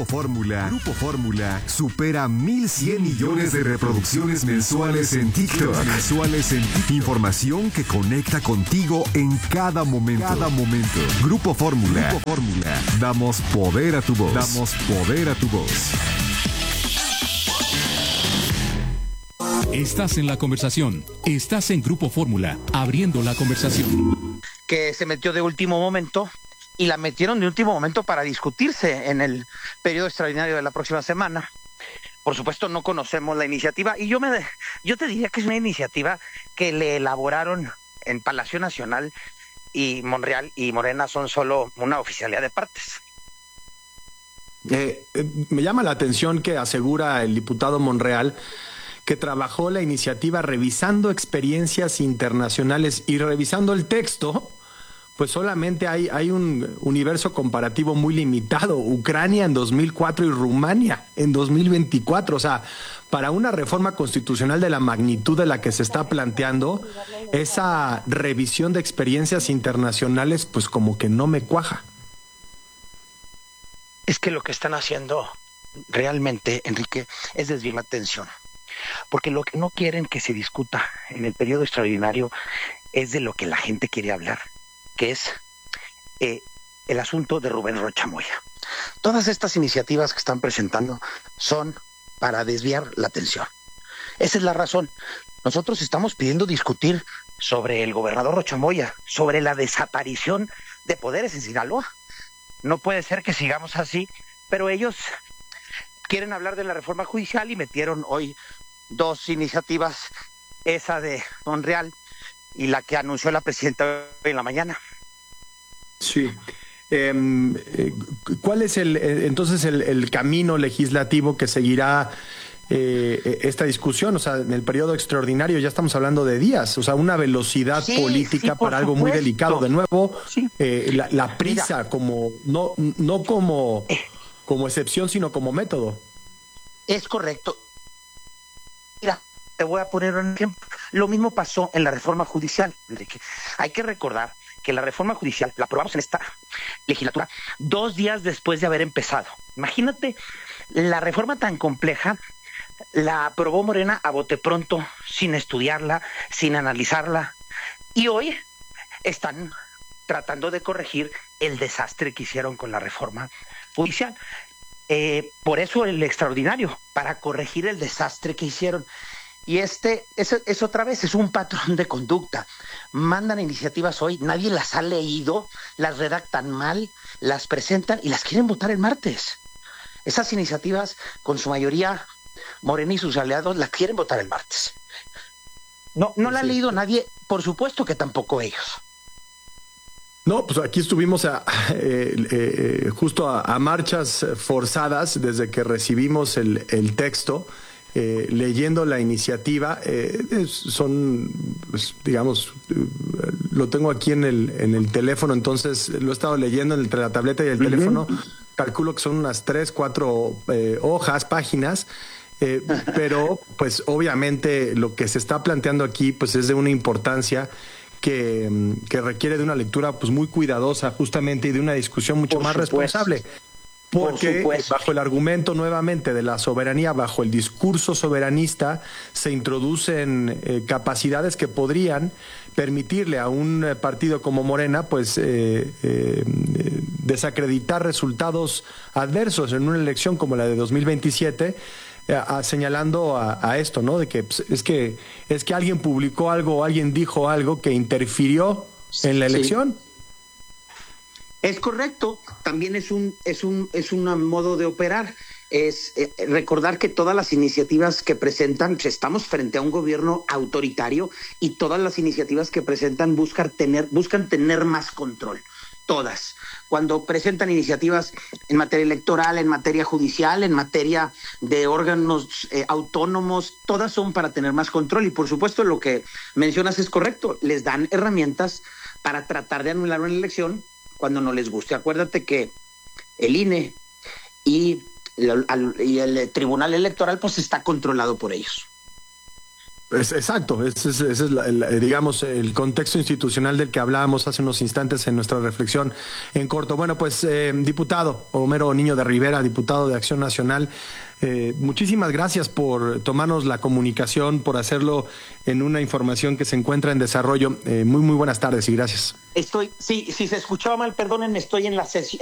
Grupo Fórmula supera 1,100 millones de reproducciones mensuales en TikTok. Información que conecta contigo en cada momento. Grupo Fórmula. Damos poder a tu voz. Estás en la conversación. Estás en Grupo Fórmula, abriendo la conversación. Que se metió de último momento y la metieron de último momento para discutirse en el periodo extraordinario de la próxima semana. Por supuesto, no conocemos la iniciativa y yo te diría que es una iniciativa que le elaboraron en Palacio Nacional y Monreal y Morena son solo una oficialidad de partes. Me llama la atención que asegura el diputado Monreal que trabajó la iniciativa revisando experiencias internacionales y revisando el texto, pues solamente hay un universo comparativo muy limitado. Ucrania en 2004 y Rumania en 2024. O sea, para una reforma constitucional de la magnitud de la que se está planteando, esa revisión de experiencias internacionales, pues como que no me cuaja. Es que lo que están haciendo realmente, Enrique, es desviar la atención. Porque lo que no quieren que se discuta en el periodo extraordinario es de lo que la gente quiere hablar, que es el asunto de Rubén Rocha Moya. Todas estas iniciativas que están presentando son para desviar la atención. Esa es la razón. Nosotros estamos pidiendo discutir sobre el gobernador Rocha Moya, sobre la desaparición de poderes en Sinaloa. No puede ser que sigamos así, pero ellos quieren hablar de la reforma judicial y metieron hoy dos iniciativas, esa de Monreal y la que anunció la presidenta hoy en la mañana. Sí. ¿Cuál es entonces el camino legislativo que seguirá esta discusión? O sea, en el periodo extraordinario ya estamos hablando de días, o sea, una velocidad política para algo muy delicado. De nuevo, la prisa. Mira, como no como excepción, sino como método. Es correcto. Mira, te voy a poner un ejemplo. Lo mismo pasó en la reforma judicial. Hay que recordar que la reforma judicial la aprobamos en esta legislatura 2 días después de haber empezado. Imagínate, la reforma tan compleja la aprobó Morena a bote pronto, sin estudiarla, sin analizarla. Y hoy están tratando de corregir el desastre que hicieron con la reforma judicial. Por eso el extraordinario, para corregir el desastre que hicieron. Y es otra vez, es un patrón de conducta. Mandan iniciativas hoy, nadie las ha leído, las redactan mal, las presentan y las quieren votar el martes. Esas iniciativas, con su mayoría, Morena y sus aliados, las quieren votar el martes. No la ha leído nadie, por supuesto que tampoco ellos. No, pues aquí estuvimos justo a marchas forzadas desde que recibimos el texto, leyendo la iniciativa. Son, pues, digamos, lo tengo aquí en el teléfono, entonces lo he estado leyendo entre la tableta y el teléfono. Calculo que son unas 3, 4 páginas. Pero pues obviamente lo que se está planteando aquí pues es de una importancia que requiere de una lectura pues muy cuidadosa justamente y de una discusión mucho más responsable. Porque bajo el argumento nuevamente de la soberanía, bajo el discurso soberanista, se introducen capacidades que podrían permitirle a un partido como Morena pues desacreditar resultados adversos en una elección como la de 2027, señalando a esto, ¿no? De que pues, es que alguien publicó algo, alguien dijo algo que interfirió en la elección. Es correcto, también es un modo de operar. Es recordar que todas las iniciativas que presentan, pues estamos frente a un gobierno autoritario y todas las iniciativas que presentan buscan tener más control. Todas. Cuando presentan iniciativas en materia electoral, en materia judicial, en materia de órganos autónomos, todas son para tener más control. Y por supuesto lo que mencionas es correcto, les dan herramientas para tratar de anular una elección cuando no les guste. Acuérdate que el INE y el Tribunal Electoral pues está controlado por ellos. Exacto, ese es digamos, el contexto institucional del que hablábamos hace unos instantes en nuestra reflexión en corto. Bueno, pues, diputado Homero Niño de Rivera, diputado de Acción Nacional, muchísimas gracias por tomarnos la comunicación, por hacerlo en una información que se encuentra en desarrollo. Muy buenas tardes y gracias. Si se escuchaba mal, perdonen, estoy en la sesión.